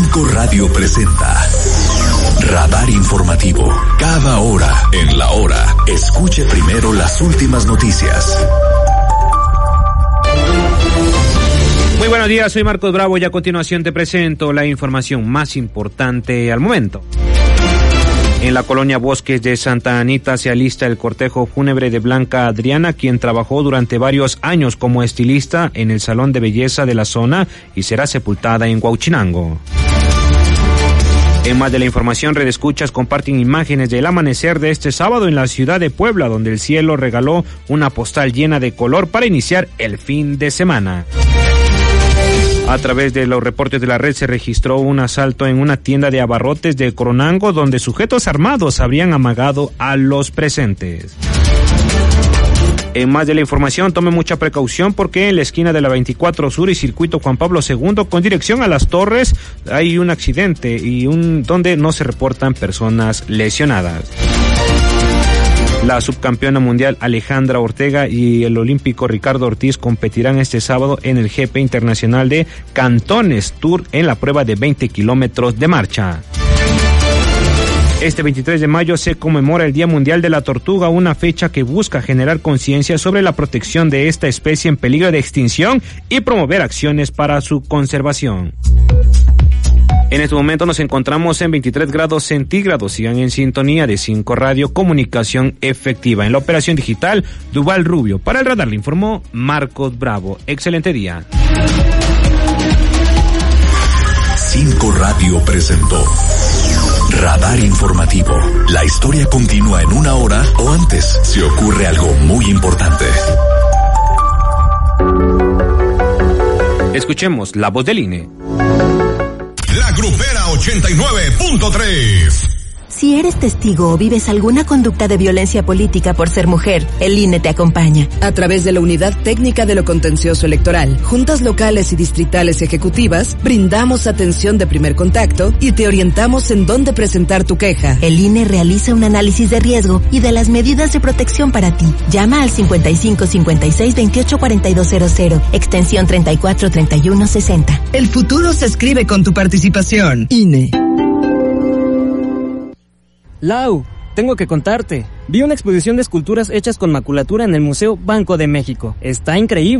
5 Radio presenta Radar Informativo. Cada hora, en la hora, escuche primero las últimas noticias. Muy buenos días, soy Marcos Bravo y a continuación te presento la información más importante al momento. En la colonia Bosques de Santa Anita se alista el cortejo fúnebre de Blanca Adriana, quien trabajó durante varios años como estilista en el salón de belleza de la zona y será sepultada en Huauchinango. En más de la información, redescuchas comparten imágenes del amanecer de este sábado en la ciudad de Puebla, donde el cielo regaló una postal llena de color para iniciar el fin de semana. A través de los reportes de la red se registró un asalto en una tienda de abarrotes de Coronango, donde sujetos armados habrían amagado a los presentes. En más de la información, tome mucha precaución porque en la esquina de la 24 Sur y Circuito Juan Pablo II con dirección a Las Torres hay un accidente donde no se reportan personas lesionadas. La subcampeona mundial Alejandra Ortega y el olímpico Ricardo Ortiz competirán este sábado en el GP Internacional de Cantones Tour en la prueba de 20 kilómetros de marcha. Este 23 de mayo se conmemora el Día Mundial de la Tortuga, una fecha que busca generar conciencia sobre la protección de esta especie en peligro de extinción y promover acciones para su conservación. En este momento nos encontramos en 23 grados centígrados. Sigan en sintonía de 5 Radio, comunicación efectiva. En la operación digital, Duval Rubio. Para el radar le informó Marcos Bravo. Excelente día. 5 Radio presentó Radar Informativo. La historia continúa en una hora o antes si ocurre algo muy importante. Escuchemos la voz del INE. La Grupera 89.3. Si eres testigo o vives alguna conducta de violencia política por ser mujer, el INE te acompaña. A través de la Unidad Técnica de lo Contencioso Electoral, juntas locales y distritales ejecutivas, brindamos atención de primer contacto y te orientamos en dónde presentar tu queja. El INE realiza un análisis de riesgo y de las medidas de protección para ti. Llama al 55 56 28 4200, extensión 34 31 60. El futuro se escribe con tu participación. INE. Lau, tengo que contarte. Vi una exposición de esculturas hechas con maculatura en el Museo Banco de México. Está increíble.